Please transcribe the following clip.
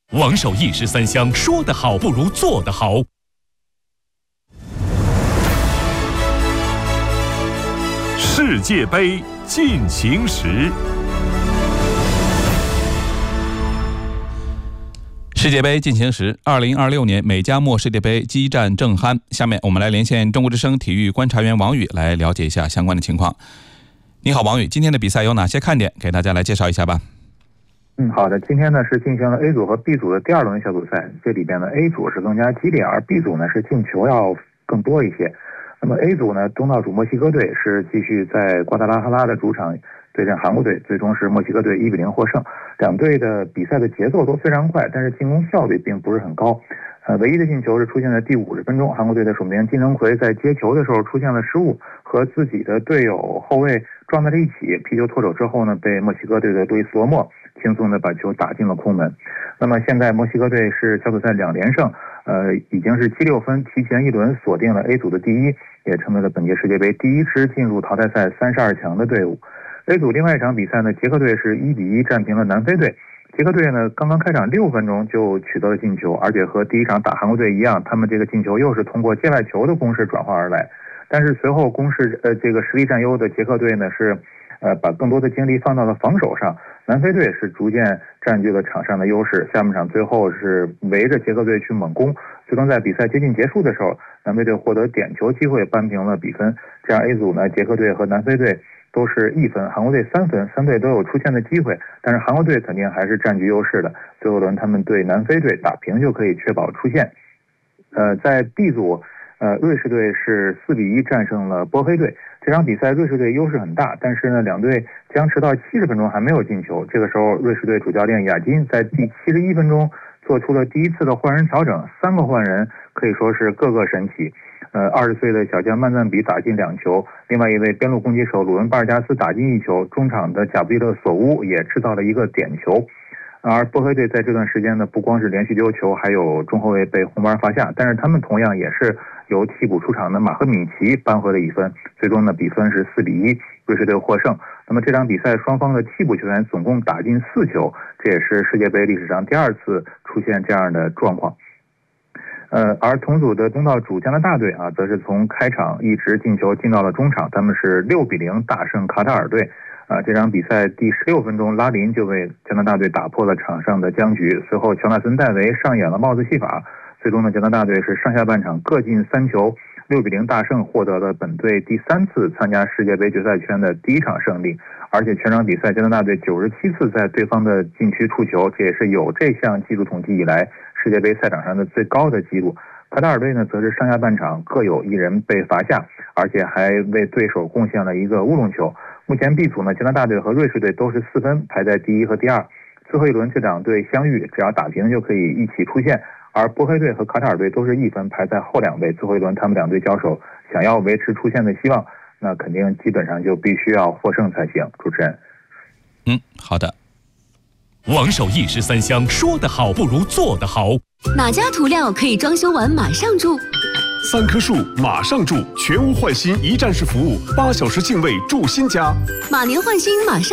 王守义十三香，说得好不如做得好。世界杯进行时。世界杯进行时，2026年美加墨世界杯激战正酣。下面我们来连线中国之声体育观察员王宇来了解一下相关的情况。你好，王宇，今天的比赛有哪些看点？给大家来介绍一下吧。 好的，今天呢是进行了 A 组和 B 组的第二轮小组赛，这里边呢 A 组是更加激烈，而 B 组呢是进球要更多一些。那么 A 组呢，东道主墨西哥队是继续在瓜达拉哈拉的主场对阵韩国队，最终是墨西哥队1-0获胜。两队的比赛的节奏都非常快，但是进攻效率并不是很高。唯一的进球是出现在第50分钟，韩国队的守门员金成奎在接球的时候出现了失误，和自己的队友后卫撞在了一起，皮球脱手之后呢，被墨西哥队的路易斯罗莫轻松的把球打进了空门。那么现在墨西哥队是小组赛2连胜，已经是76分，提前一轮锁定了 A 组的第一，也成为了本届世界杯第一支进入淘汰赛32强的队伍。A 组另外一场比赛呢，捷克队是1-1战平了南非队。捷克队呢，刚刚开场6分钟就取得了进球，而且和第一场打韩国队一样，他们这个进球又是通过界外球的攻势转化而来。但是随后这个实力占优的捷克队呢是把更多的精力放到了防守上，南非队是逐渐占据了场上的优势。下半场最后是围着捷克队去猛攻，最终在比赛接近结束的时候，南非队获得点球机会扳平了比分。这样 A 组呢，捷克队和南非队都是1分，韩国队3分，三队都有出线的机会，但是韩国队肯定还是占据优势的。最后轮他们对南非队打平就可以确保出线。在 B 组，瑞士队是4-1战胜了波黑队。这场比赛瑞士队优势很大，但是呢，两队僵持到70分钟还没有进球。这个时候，瑞士队主教练亚金在第71分钟做出了第一次的换人调整，3个换人可以说是各个神奇。20岁的小将曼赞比打进2球，另外一位边路攻击手鲁文巴尔加斯打进1球，中场的贾布利勒索乌也制造了一个点球。而波黑队在这段时间呢，不光是连续丢球，还有中后卫被红牌罚下，但是他们同样也是由替补出场的马赫米奇扳回了1分，最终呢比分是4-1，瑞士队获胜。那么这场比赛双方的替补球员总共打进4球，这也是世界杯历史上第2次出现这样的状况。而同组的东道主加拿大队则是从开场一直进球进到了中场，他们是6-0大胜卡塔尔队。这场比赛第16分钟，拉林就为加拿大队打破了场上的僵局。随后，乔纳森·戴维上演了帽子戏法。最终呢，加拿大队是上下半场各进3球，6-0大胜，获得了本队第3次参加世界杯决赛圈的第1场胜利。而且全场比赛，加拿大队97次在对方的禁区触球，这也是有这项技术统计以来世界杯赛场上的最高的纪录。卡塔尔队呢，则是上下半场各有1人被罚下，而且还为对手贡献了一个乌龙球。目前 B 组呢，加拿大队和瑞士队都是4分，排在第1和第2。最后一轮这两队相遇，只要打平就可以一起出线。而波黑队和卡塔尔队都是1分，排在后2位。最后一轮他们两队交手，想要维持出线的希望，那肯定基本上就必须要获胜才行。主持人， 好的。王守义13香，说得好不如做得好。 哪家涂料可以装修完马上住 ？3棵树马上住，全屋换新一站式服务，8小时净卫住新家。 马年换新马上